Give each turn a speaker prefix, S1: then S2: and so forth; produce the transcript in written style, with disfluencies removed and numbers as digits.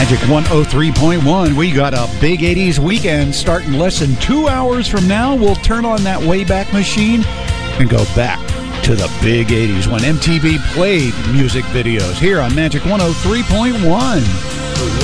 S1: Magic 103.1. We got a big 80s weekend starting less than 2 hours from now. We'll turn on that Wayback Machine and go back to the big 80s when MTV played music videos here on Magic 103.1.